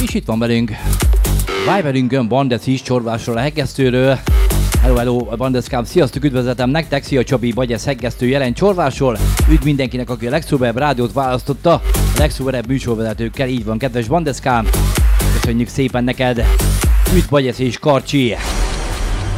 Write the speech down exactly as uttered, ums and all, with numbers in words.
És itt van velünk Viberünkön Bandec is Csorvásról a Hegesztőről. Hello, hello, Bandeszkám, sziasztok, üdvözletem nektek, szia Csabi, Bagyesz Hegesztő jelen Csorvásról. Üdv mindenkinek, aki a legszuperebb rádiót választotta, a legszuperebb műsorvezetőkkel, így van, kedves Bandeszkám. Köszönjük szépen neked, üdv Bagyesz és Karcsi.